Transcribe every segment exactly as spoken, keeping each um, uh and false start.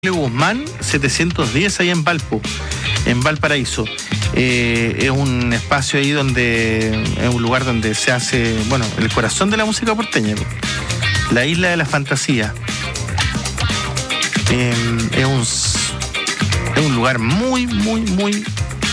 Guzmán setecientos diez, ahí en Valpo, en Valparaíso. Eh, es un espacio ahí donde, es un lugar donde se hace, bueno, el corazón de la música porteña, la isla de la fantasía. Eh, es un, es un lugar muy, muy, muy,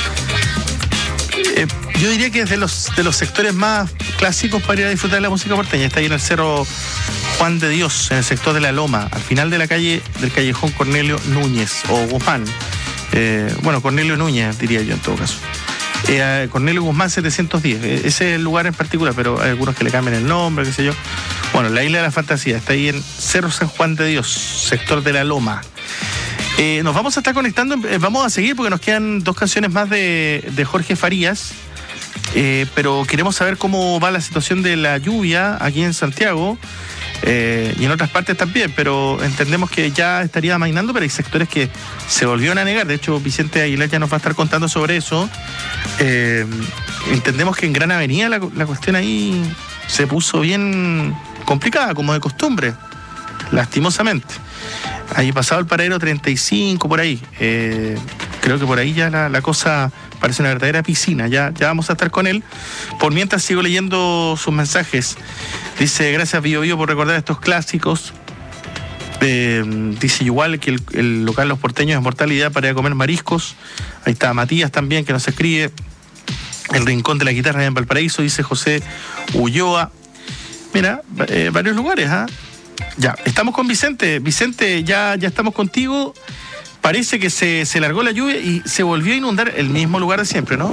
eh, yo diría que es de los, de los sectores más clásicos para ir a disfrutar de la música porteña. Está ahí en el Cerro Juan de Dios, en el sector de La Loma, al final de la calle del callejón Cornelio Núñez o Guzmán. Eh, bueno, Cornelio Núñez diría yo en todo caso. Eh, Cornelio Guzmán setecientos diez, ese es el lugar en particular, pero hay algunos que le cambian el nombre, qué sé yo. Bueno, la isla de la fantasía está ahí en Cerro San Juan de Dios, sector de La Loma. Eh, nos vamos a estar conectando, eh, vamos a seguir porque nos quedan dos canciones más de, de Jorge Farías, eh, pero queremos saber cómo va la situación de la lluvia aquí en Santiago. Eh, y en otras partes también, pero entendemos que ya estaría amainando, pero hay sectores que se volvieron a negar. De hecho, Vicente Aguilar ya nos va a estar contando sobre eso. Eh, entendemos que en Gran Avenida la, la cuestión ahí se puso bien complicada, como de costumbre, lastimosamente. Ahí pasado el paradero treinta y cinco, por ahí. Eh, creo que por ahí ya la, la cosa parece una verdadera piscina. Ya, ya vamos a estar con él. Por mientras sigo leyendo sus mensajes. Dice, gracias Bio Bio por recordar estos clásicos. Eh, dice igual que el, el local Los Porteños es mortal idea para ir a comer mariscos. Ahí está Matías también, que nos escribe. El Rincón de la Guitarra en Valparaíso, dice José Ulloa. Mira, eh, varios lugares, ¿ah? ¿eh? Ya, estamos con Vicente. Vicente, ya, ya estamos contigo. Parece que se, se largó la lluvia y se volvió a inundar el mismo lugar de siempre, ¿no?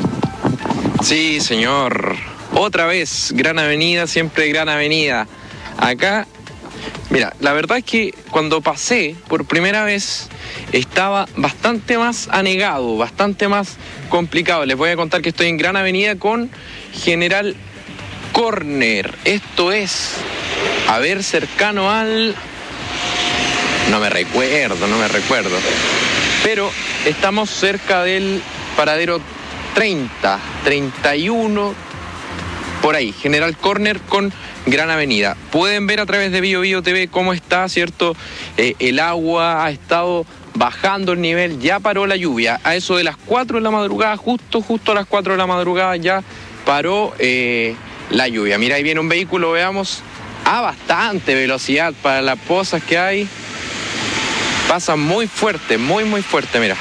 Sí, señor. Otra vez, Gran Avenida, siempre Gran Avenida. Acá, mira, la verdad es que cuando pasé por primera vez estaba bastante más anegado, bastante más complicado. Les voy a contar que estoy en Gran Avenida con General Corner. Esto es, a ver, cercano al... No me recuerdo, no me recuerdo. Pero estamos cerca del paradero treinta, treinta y uno, por ahí. General Corner con Gran Avenida. Pueden ver a través de Bio Bio T V cómo está, ¿cierto? Eh, el agua ha estado bajando el nivel, ya paró la lluvia. A eso de las cuatro de la madrugada, justo, justo a las cuatro de la madrugada ya paró eh, la lluvia. Mira, ahí viene un vehículo, veamos, a bastante velocidad para las pozas que hay. Pasa muy fuerte, muy, muy fuerte, mira.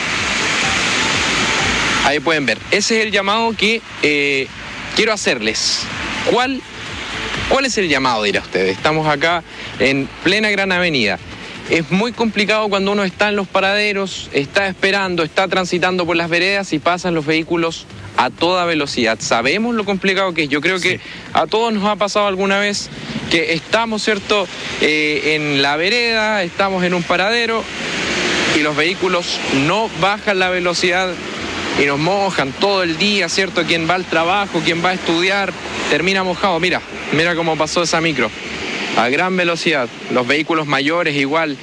Ahí pueden ver. Ese es el llamado que eh, quiero hacerles. ¿Cuál, ¿Cuál es el llamado, dirá usted? Estamos acá en plena Gran Avenida. Es muy complicado cuando uno está en los paraderos, está esperando, está transitando por las veredas y pasan los vehículos a toda velocidad. Sabemos lo complicado que es. Yo creo que sí, a todos nos ha pasado alguna vez que estamos, ¿cierto?, eh, en la vereda, estamos en un paradero y los vehículos no bajan la velocidad y nos mojan todo el día, ¿cierto? Quien va al trabajo, quien va a estudiar, termina mojado. Mira, mira cómo pasó esa micro, a gran velocidad. Los vehículos mayores igual,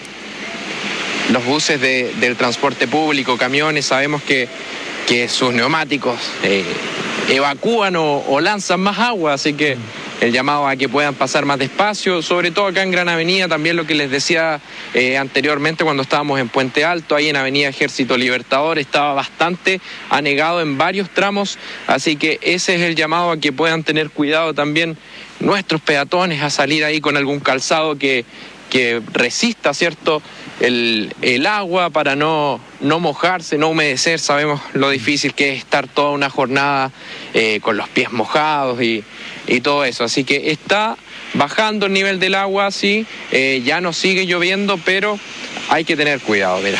los buses de, del transporte público, camiones, sabemos que, que sus neumáticos eh, evacúan o, o lanzan más agua, así que el llamado a que puedan pasar más despacio, sobre todo acá en Gran Avenida, también lo que les decía eh, anteriormente cuando estábamos en Puente Alto, ahí en Avenida Ejército Libertador, estaba bastante anegado en varios tramos, así que ese es el llamado a que puedan tener cuidado también nuestros peatones a salir ahí con algún calzado que, que resista, ¿cierto?, el, el agua para no, no mojarse, no humedecer. Sabemos lo difícil que es estar toda una jornada eh, con los pies mojados y, y todo eso. Así que está bajando el nivel del agua, sí, eh, ya no sigue lloviendo, pero hay que tener cuidado, mira.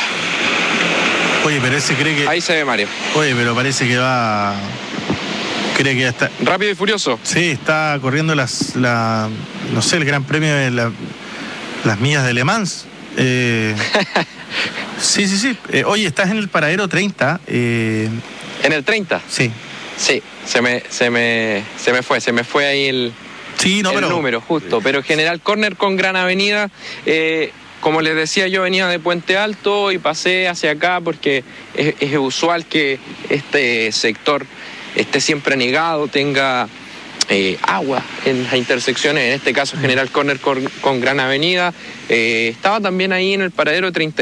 Oye, pero ese cree que... Ahí se ve Mario. Oye, pero parece que va... Cree que ya está... Rápido y Furioso. Sí, está corriendo las... La... No sé, el Gran Premio de la... las millas de Le Mans. Eh... sí, sí, sí. Eh, oye, estás en el paradero treinta. Eh... ¿En el treinta? Sí. Sí, se me, se me, se me fue, se me fue ahí el, sí, no, el pero... número, justo. Pero General Corner con Gran Avenida, eh, como les decía, yo venía de Puente Alto y pasé hacia acá porque es, es usual que este sector esté siempre anegado, tenga eh, agua en las intersecciones, en este caso General Corner con, con Gran Avenida. Eh, estaba también ahí en el paradero treinta